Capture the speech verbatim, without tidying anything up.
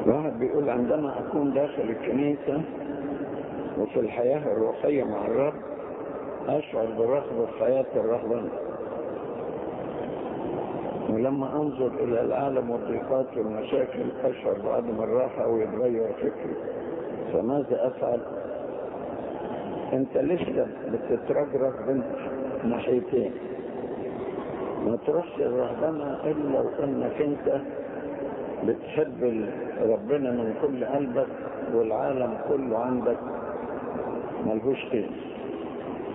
واحد بيقول عندما أكون داخل الكنيسة وفي الحياة الروحية مع الرب أشعر برغبة في حياة الرهبنة، ولما أنظر إلى العالم والضيقات والمشاكل أشعر بعدم الراحة ويتغير فكري، فماذا أفعل؟ أنت لسه بتترجرج بين ناحيتين، ما تروحش الرهبنة إلا وإنك أنت بتحب ربنا من كل قلبك والعالم كله عندك ملهوش قيمة.